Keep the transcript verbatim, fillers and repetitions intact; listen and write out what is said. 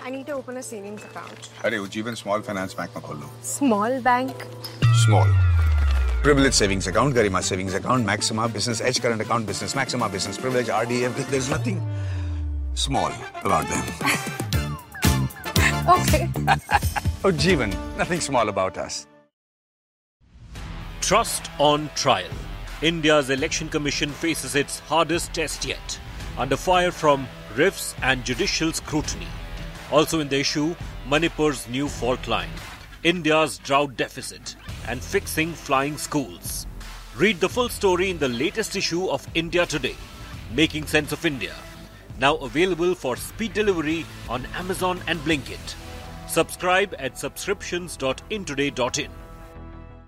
I need to open a savings account. अरे Ujjivan Small Finance Bank में खोल लो. Small bank? Small. Privilege savings account, Garima savings account, Maxima Business Edge current account, Business Maxima Business Privilege, R D, everything. There's nothing small about them. Okay. Ujjivan, nothing small about us. Trust on trial. India's election commission faces its hardest test yet, under fire from rifts and judicial scrutiny. Also in the issue, Manipur's new fault line, India's drought deficit, and fixing flying schools. Read the full story in the latest issue of India Today, Making Sense of India, now available for speed delivery on Amazon and Blinkit. Subscribe at subscriptions dot intoday dot in.